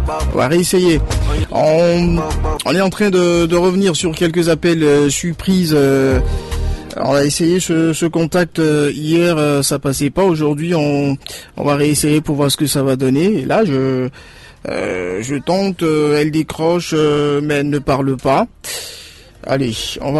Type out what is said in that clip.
On va réessayer. On est en train de revenir sur quelques appels surprises. On a essayé ce contact hier, ça passait pas. Aujourd'hui, on va réessayer pour voir ce que ça va donner. Et là, je tente, elle décroche, mais elle ne parle pas. Allez, on va